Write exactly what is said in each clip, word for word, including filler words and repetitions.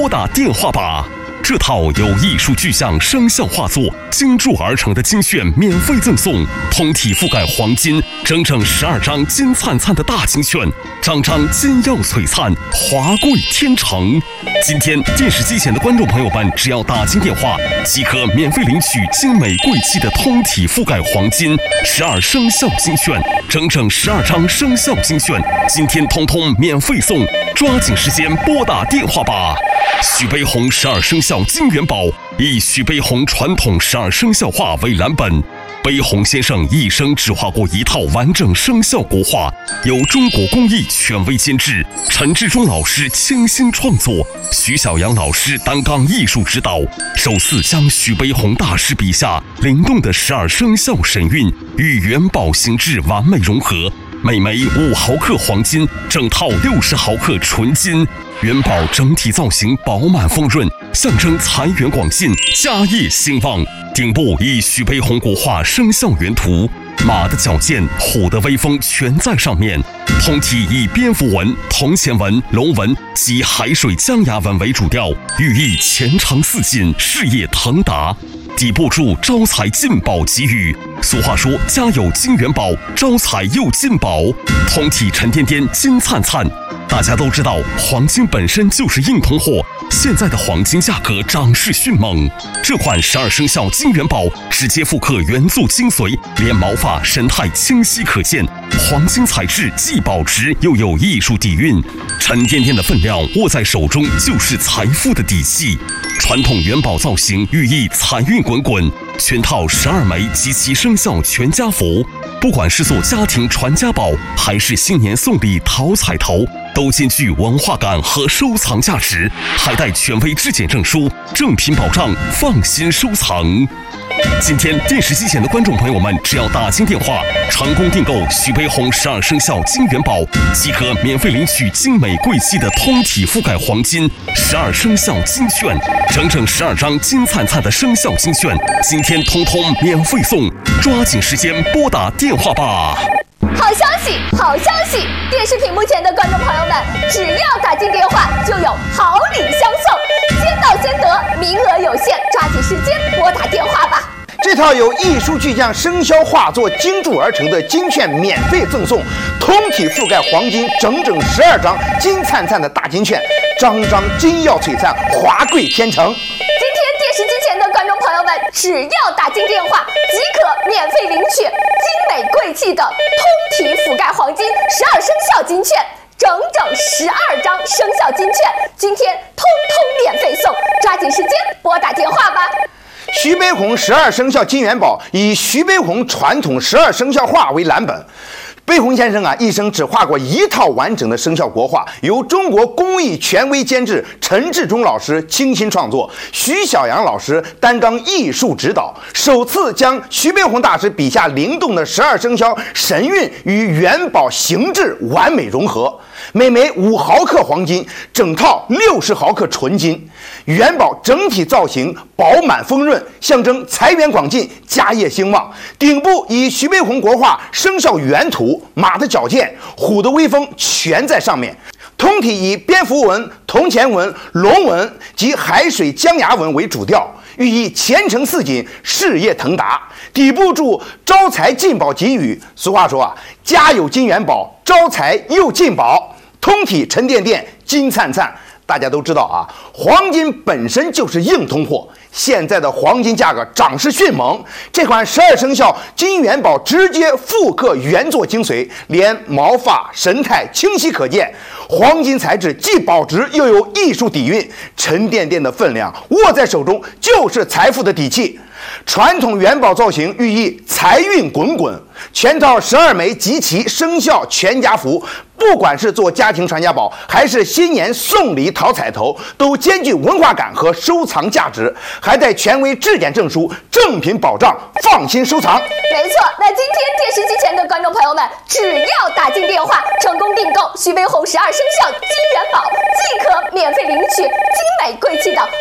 拨打电话吧。这套由艺术具象生肖画作精铸而成的精选免费赠送，通体覆盖黄金，整整十二张金灿灿的大精选，张张金耀璀璨，华贵天成。今天电视机前的观众朋友们，只要打进电话，即可免费领取精美贵气的通体覆盖黄金十二生肖精选，整整十二张生肖精选，今天通通免费送，抓紧时间拨打电话吧。徐悲鸿十二生肖金元宝以徐悲鸿传统十二生肖画为蓝本，悲鸿先生一生只画过一套完整生肖国画，由中国工艺权威监制，陈志忠老师倾心创作，徐小阳老师担纲艺术指导，首次将徐悲鸿大师笔下灵动的十二生肖神韵与元宝形制完美融合。每枚五毫克黄金，整套六十毫克纯金。元宝整体造型饱满丰润，象征财源广进、家业兴旺。顶部以徐悲鸿国画生肖原图，马的矫健、虎的威风全在上面。通体以蝙蝠纹、铜钱纹、龙纹及海水江崖纹为主调，寓意前程似锦、事业腾达。底部注招财进宝吉语，俗话说家有金元宝，招财又进宝。通体沉甸甸、金灿灿。大家都知道，黄金本身就是硬通货，现在的黄金价格涨势迅猛。这款十二生肖金元宝直接复刻原作精髓，连毛发神态清晰可见。黄金材质既保值又有艺术底蕴，沉甸甸的分量握在手中就是财富的底气。传统元宝造型寓意财运滚滚，全套十二枚及其生肖全家福，不管是做家庭传家宝，还是新年送礼讨彩头，都兼具文化感和收藏价值，还带权威质检证书，正品保障，放心收藏。今天电视机前的观众朋友们，只要打进电话，成功订购徐悲鸿十二生肖金元宝，即可免费领取精美贵气的通体覆盖黄金十二生肖金券，整整十二张金灿灿的生肖金券，今天通通免费送，抓紧时间拨打电话吧。 好消息，好消息！电视屏幕前的观众朋友们，只要打进电话，就有好礼相送，先到先得，名额有限，抓紧时间拨打电话吧。 这套由艺术巨匠生肖画作精铸而成的金券免费赠送，通体覆盖黄金整整十二张金灿灿的大金券，张张金耀璀璨，华贵天成。 今天电视机前的观众朋友们，只要打进电话，即可免费领取精美贵气的通体覆盖黄金十二生肖金券，整整十二张生肖金券，今天通通免费送，抓紧时间拨打电话吧。 徐悲鸿十二生肖金元宝以徐悲鸿传统十二生肖画为蓝本。悲鸿先生啊，一生只画过一套完整的生肖国画，由中国工艺权威监制陈志忠老师倾心创作，徐小阳老师担当艺术指导，首次将徐悲鸿大师笔下灵动的十二生肖神韵与元宝形制完美融合。每枚五毫克黄金，整套六十毫克纯金。元宝整体造型饱满丰润，象征财源广进、家业兴旺。顶部以徐悲鸿国画生肖原图，马的矫健、虎的威风全在上面。通体以蝙蝠纹、铜钱纹、龙纹及海水江崖纹为主调，寓意前程似锦、事业腾达。底部注招财进宝吉语，俗话说啊，家有金元宝，招财又进宝。通体沉甸甸、金灿灿。大家都知道啊，黄金本身就是硬通货，现在的黄金价格涨势迅猛，这款十二生肖金元宝直接复刻原作精髓，连毛发神态清晰可见。黄金材质既保值又有艺术底蕴，沉甸甸的分量握在手中就是财富的底气。传统元宝造型寓意财运滚滚，全套十二枚集齐生肖全家福，不管是做家庭传家宝，还是新年送礼讨彩头，都兼具文化感和收藏价值，还带权威质检证书，正品保障，放心收藏。 没错，那今天电视机前的观众朋友们，只要打进电话，成功订购徐悲鸿十二生肖金元宝，即可免费领取精美贵气的通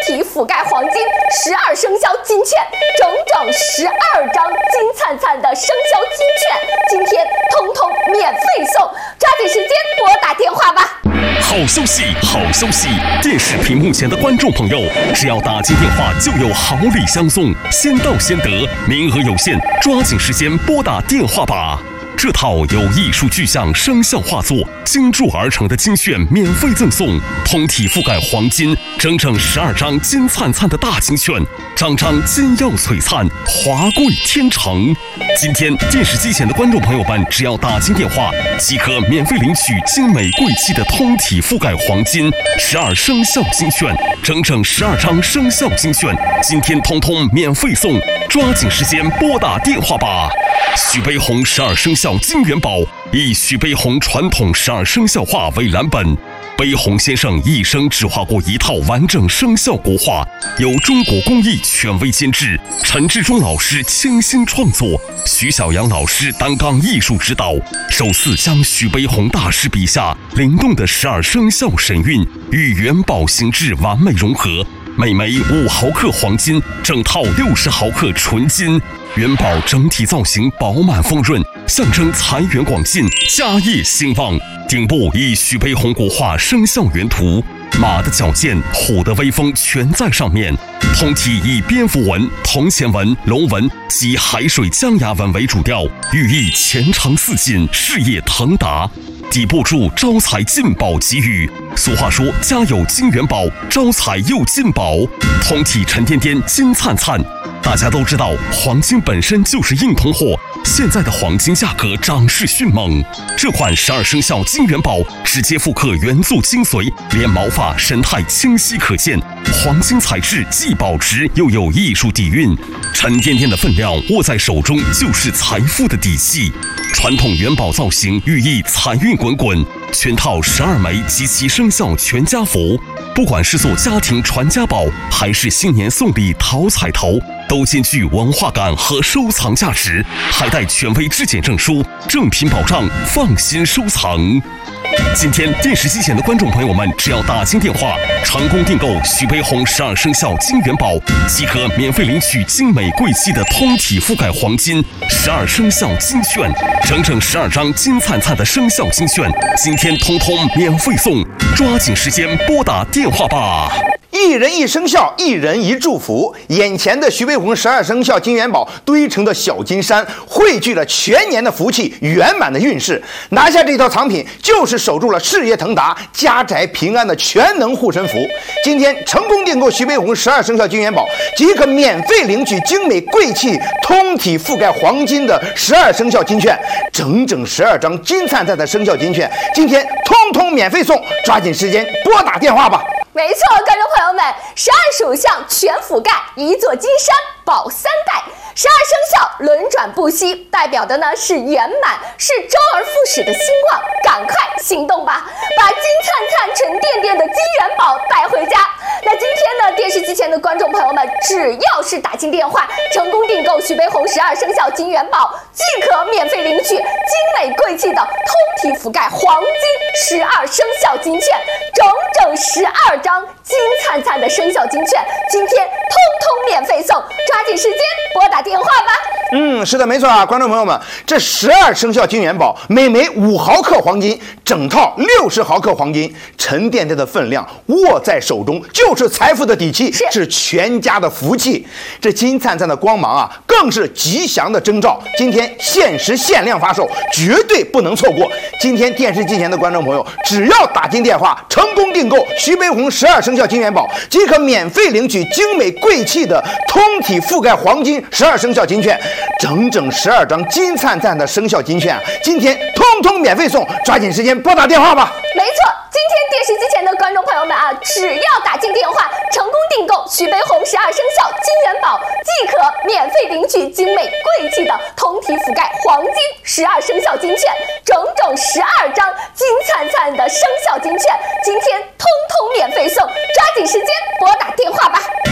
体覆盖黄金十二生肖金券，整整十二张金灿灿的生肖金券，今天通通免费送，抓紧时间拨打电话吧。 好消息，好消息！电视屏幕前的观众朋友，只要打进电话就有好礼相送，先到先得，名额有限，抓紧时间拨打电话吧。这套由艺术具象生肖画作精铸而成的金券免费赠送，通体覆盖黄金，整整十二张金灿灿的大金券，张张金耀璀璨，华贵天成。今天电视机前的观众朋友们，只要打进电话，即可免费领取精美贵气的通体覆盖黄金十二生肖金券，整整十二张生肖金券，今天通通免费送，抓紧时间拨打电话吧。徐悲鸿十二生肖金元宝以徐悲鸿传统十二生肖画为蓝本，悲鸿先生一生只画过一套完整生肖国画，由中国工艺权威监制，陈志忠老师倾心创作，徐小阳老师担纲艺术指导，首次将徐悲鸿大师笔下灵动的十二生肖神韵与元宝形制完美融合。每枚五毫克黄金，整套六十毫克纯金。元宝整体造型饱满丰润，象征财源广进、家业兴旺。顶部以徐悲鸿国画生肖原图，马的矫健、虎的威风全在上面。通体以蝙蝠纹、铜钱纹、龙纹及海水江崖纹为主调，寓意前程似锦、事业腾达。底部注招财进宝吉语，俗话说家有金元宝，招财又进宝。通体沉甸甸、金灿灿。大家都知道，黄金本身就是硬通货，现在的黄金价格涨势迅猛。这款十二生肖金元宝直接复刻元素精髓，连毛发神态清晰可见。黄金材质既保值又有艺术底蕴，沉甸甸的分量握在手中就是财富的底气。传统元宝造型寓意财运滚滚，全套十二枚及其生肖全家福，不管是做家庭传家宝，还是新年送礼讨彩头，都兼具文化感和收藏价值，还带权威质检证书，正品保障，放心收藏。今天电视机前的观众朋友们，只要打进电话，成功订购徐悲鸿十二生肖金元宝，即可免费领取精美贵气的通体覆盖黄金十二生肖金券，整整十二张金灿灿的生肖金券，今天通通免费送，抓紧时间拨打电话吧。 一人一生肖，一人一祝福。眼前的徐悲鸿十二生肖金元宝堆成的小金山，汇聚了全年的福气，圆满的运势。拿下这套藏品，就是守住了事业腾达、家宅平安的全能护身符。今天成功订购徐悲鸿十二生肖金元宝，即可免费领取精美贵气、通体覆盖黄金的十二生肖金券，整整十二张金灿灿的生肖金券，今天通通免费送，抓紧时间拨打电话吧。 没错，观众朋友们，十二属相全覆盖，一座金山保三代。十二生肖轮转不息，代表的呢是圆满，是周而复始的兴旺。赶快行动吧，把金灿灿、沉甸甸的金元宝带回家。那今天呢，电视机前的观众朋友们，只要是打进电话，成功订购徐悲鸿十二生肖金元宝，即可免费领取精美贵气的通体覆盖黄金十二生肖金券，整整十二张金灿灿的生肖金券，今天通通免费送，抓紧时间拨打电话吧。 嗯，是的，没错啊，观众朋友们，这十二生肖金元宝，每枚五毫克黄金，整套六十毫克黄金，沉甸甸的分量握在手中就是财富的底气，是, 是全家的福气。这金灿灿的光芒啊，更是吉祥的征兆。今天限时限量发售，绝对不能错过。今天电视机前的观众朋友，只要打进电话，成功订购徐悲鸿十二生肖金元宝，即可免费领取精美贵气的通体覆盖黄金十二生肖金券，整整十二张金灿灿的生肖金券啊，今天通通免费送，抓紧时间拨打电话吧。 没错，今天电视机前的观众朋友们啊，只要打进电话，成功订购徐悲鸿十二生肖金元宝，即可免费领取精美贵气的通体覆盖黄金十二生肖金券，整整十二张金灿灿的生肖金券，今天通通免费送，抓紧时间拨打电话吧。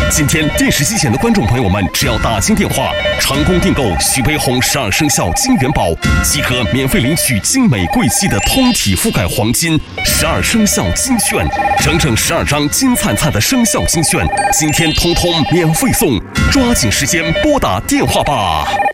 今天电视机前的观众朋友们，只要打进电话，成功订购徐悲鸿十二生肖金元宝，即可免费领取精美贵气的通体覆盖黄金十二生肖金券，整整十二张金灿灿的生肖金券，今天通通免费送，抓紧时间拨打电话吧。